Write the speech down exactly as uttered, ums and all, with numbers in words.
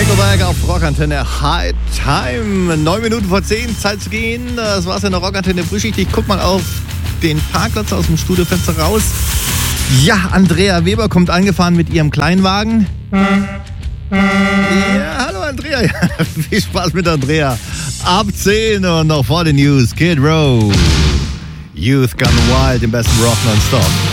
Nickelback auf Rockantenne High Time. Neun Minuten vor zehn, Zeit zu gehen. Das war's in der Rockantenne Frühschicht. Ich guck mal auf den Parkplatz aus dem Studiofenster raus. Ja, Andrea Weber kommt angefahren mit ihrem Kleinwagen. Ja, hallo Andrea. Ja, viel Spaß mit Andrea. Ab zehn und noch vor den News. Kid Row. Youth Gone Wild, im besten Rock nonstop.